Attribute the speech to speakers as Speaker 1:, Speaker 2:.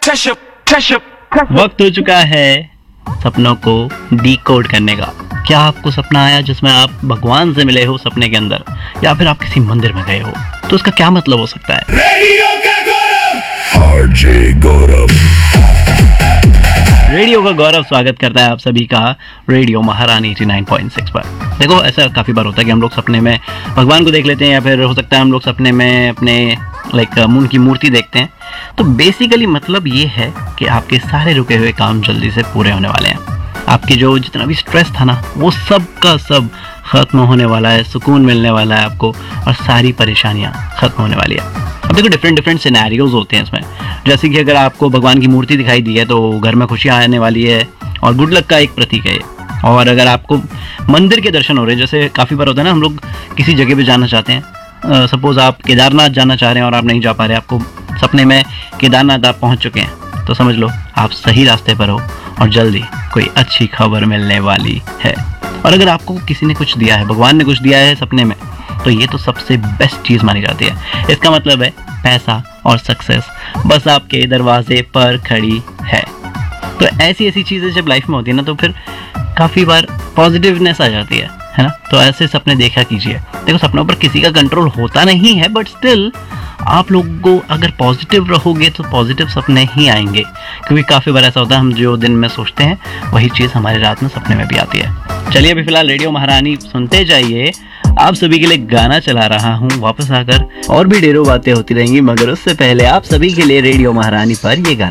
Speaker 1: वक्त हो चुका है सपनों को डिकोड करने का। क्या आपको सपना आया जिसमें आप भगवान से मिले हो सपने के अंदर, या फिर आप किसी मंदिर में गए हो, तो उसका क्या मतलब हो सकता है? रेडियो का गौरव स्वागत करता है आप सभी का रेडियो महारानी 89.6 पर। देखो, ऐसा काफ़ी बार होता है कि हम लोग सपने में भगवान को देख लेते हैं, या फिर हो सकता है हम लोग सपने में अपने उनकी मूर्ति देखते हैं। तो बेसिकली मतलब ये है कि आपके सारे रुके हुए काम जल्दी से पूरे होने वाले हैं। आपकी जो जितना भी स्ट्रेस था ना, वो सब का सब खत्म होने वाला है, सुकून मिलने वाला है आपको, और सारी परेशानियाँ खत्म होने वाली है। अब देखो, डिफरेंट सिनेरियोज होते हैं इसमें। जैसे कि अगर आपको भगवान की मूर्ति दिखाई दी है तो घर में खुशियाँ आने वाली है और गुड लक का एक प्रतीक है ये। और अगर आपको मंदिर के दर्शन हो रहे हैं, जैसे काफ़ी बार होता है ना, हम लोग किसी जगह पे जाना चाहते हैं, सपोज आप केदारनाथ जाना चाह रहे हैं और आप नहीं जा पा रहे, आपको सपने में केदारनाथ आप पहुंच चुके हैं, तो समझ लो आप सही रास्ते पर हो और जल्दी कोई अच्छी खबर मिलने वाली है। और अगर आपको किसी ने कुछ दिया है, भगवान ने कुछ दिया है सपने में, तो ये तो सबसे बेस्ट चीज़ मानी जाती है। इसका मतलब है पैसा और सक्सेस बस आपके दरवाजे पर खड़ी है। तो ऐसी चीज़ें जब लाइफ में होती है ना, तो फिर काफ़ी बार पॉजिटिवनेस आ जाती है ना। तो ऐसे सपने देखा कीजिए। देखो, सपनों पर किसी का कंट्रोल होता नहीं है, बट स्टिल आप लोगों को अगर पॉजिटिव रहोगे तो पॉजिटिव सपने ही आएंगे। क्योंकि काफ़ी बार ऐसा होता है, हम जो दिन में सोचते हैं वही चीज़ हमारी रात में सपने में भी आती है। चलिए, अभी फिलहाल रेडियो महारानी सुनते जाइए। आप सभी के लिए गाना चला रहा हूँ। वापस आकर और भी ढेरों बातें होती रहेंगी, मगर उससे पहले आप सभी के लिए रेडियो महारानी पर ये गाना।